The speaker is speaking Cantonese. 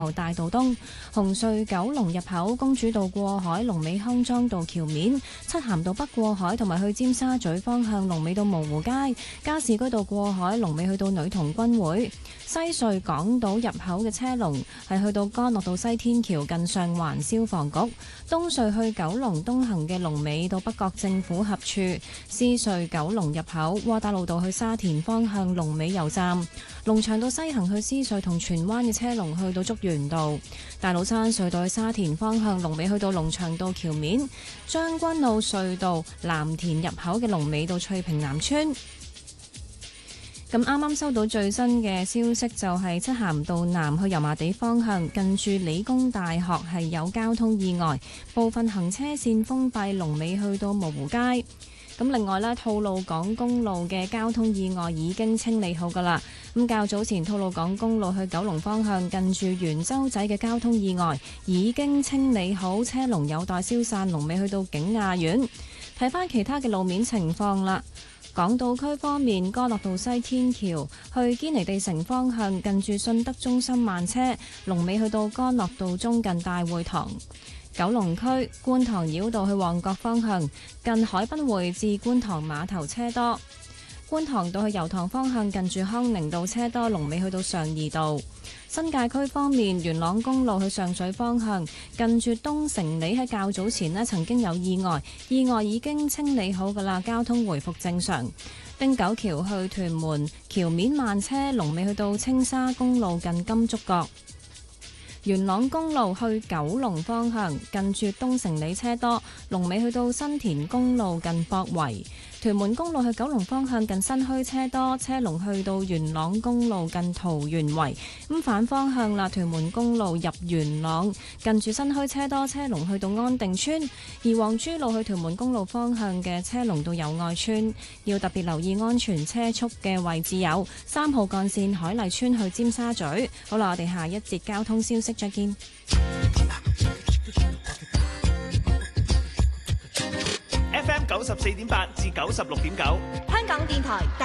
大道東、紅隧九龍入口公主道過海、龍尾康莊道橋面、漆咸道北過海同埋去尖沙咀方向龍尾到蕪湖街、加士居道過海龍尾去到女童軍會、西隧港島入口嘅車龍係去到干諾道西天橋近上環消防局、東隧去九龍東行嘅龍尾到北角政府合署、獅隧九龍入口窩打老道去沙田方向龍尾油站、龍翔道西行去獅隧同荃灣嘅車龍去到竹園道、大老山隧道去沙田方向龍尾去到龍翔道橋面、將軍澳隧道藍田入口嘅龍尾到翠屏南村。咁啱啱收到最新嘅消息，就係漆咸道南去油麻地方向近住理工大學係有交通意外，部分行車線封閉，龍尾去到蕪湖街。咁另外呢，吐露港公路嘅交通意外已經清理好㗎喇。咁較早前吐露港公路去九龍方向近住元洲仔嘅交通意外已經清理好，車龍有待消散，龍尾去到景亞苑。睇返其他嘅路面情況啦。港島區方面，干諾道西天橋去堅尼地城方向近住信德中心慢車，龍尾去到干諾道中近大會堂。九龍區觀塘繞道去旺角方向近海濱匯至觀塘碼頭車多。觀塘道去油塘方向近住康寧道車多，龍尾去到上怡道。新界區方面，元朗公路去上水方向近住東城里喺較早前呢曾經有意外，意外已經清理好㗎喇，交通回復正常。汀九橋去屯門橋面慢車，龍尾去到青沙公路近金竹角。元朗公路去九龍方向近住東城里車多，龍尾去到新田公路近博圍。屯門公路去九龍方向近新墟車多，車龍去到元朗公路近桃園圍。咁反方向啦，屯門公路入元朗近住新墟車多，車龍去到安定村。而黃珠路去屯門公路方向嘅車龍到友愛村。要特別留意安全車速嘅位置有3號幹線海麗村去尖沙咀。好啦，我哋下一節交通消息再見。 FM 94.8至96.9， 香港電台。